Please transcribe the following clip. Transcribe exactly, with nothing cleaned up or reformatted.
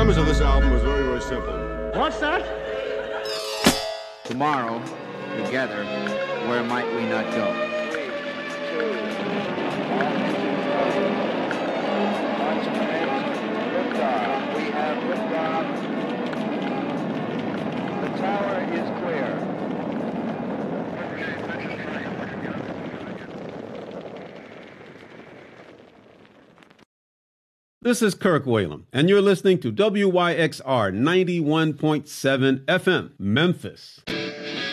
premise of this album was very, very simple. What's that? Tomorrow, together, where might we not go? Three, two, one, launch command, liftoff. We have liftoff. The tower is clear. This is Kirk Whalum, and you're listening to W Y X R ninety-one point seven F M, Memphis.